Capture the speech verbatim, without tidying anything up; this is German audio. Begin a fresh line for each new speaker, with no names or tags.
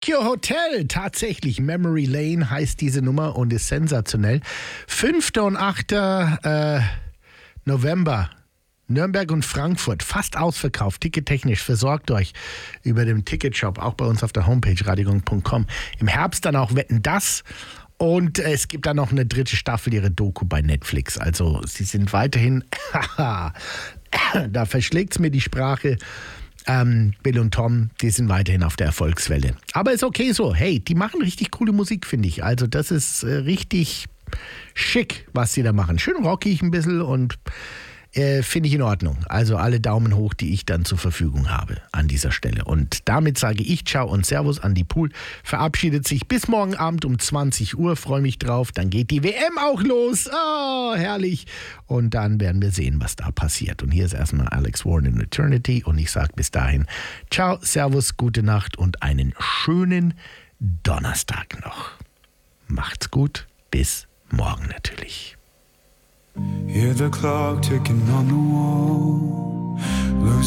Tokyo Hotel, tatsächlich. Memory Lane heißt diese Nummer und ist sensationell. fünfter und achter Äh, November. Nürnberg und Frankfurt, fast ausverkauft, tickettechnisch, versorgt euch über den Ticketshop, auch bei uns auf der Homepage radiogong punkt com. Im Herbst dann auch Wetten, das. Und es gibt dann noch eine dritte Staffel ihrer Doku bei Netflix. Also sie sind weiterhin, da verschlägt es mir die Sprache, ähm, Bill und Tom, die sind weiterhin auf der Erfolgswelle. Aber ist okay so, hey, die machen richtig coole Musik, finde ich. Also das ist äh, richtig schick, was sie da machen. Schön rockig ein bisschen und Äh, finde ich in Ordnung. Also alle Daumen hoch, die ich dann zur Verfügung habe an dieser Stelle. Und damit sage ich Ciao und Servus. Andi Pool verabschiedet sich bis morgen Abend um zwanzig Uhr. Freue mich drauf. Dann geht die W M auch los. Oh, herrlich. Und dann werden wir sehen, was da passiert. Und hier ist erstmal Alex Warren in Eternity. Und ich sage bis dahin Ciao, Servus, gute Nacht und einen schönen Donnerstag noch. Macht's gut. Bis morgen natürlich.
Hear the clock ticking on the wall. Lose